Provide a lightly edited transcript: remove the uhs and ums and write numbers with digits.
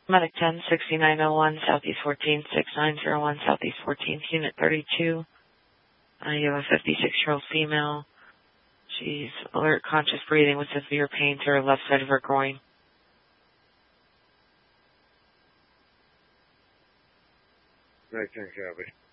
Medic 10, 6901, Southeast 14, 6901, Southeast 14th, Unit 32. You have a 56-year-old female. She's alert, conscious breathing with severe pain to her left side of her groin. Medic 10, copy.